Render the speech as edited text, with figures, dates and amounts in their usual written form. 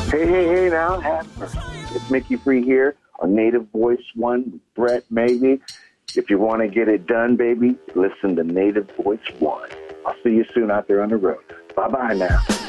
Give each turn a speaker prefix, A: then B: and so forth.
A: Hey, now, have mercy. It's Mickey Free here on Native Voice One with Brett, maybe. If you want to get it done, baby, listen to Native Voice One. I'll see you soon out there on the road. Bye-bye now.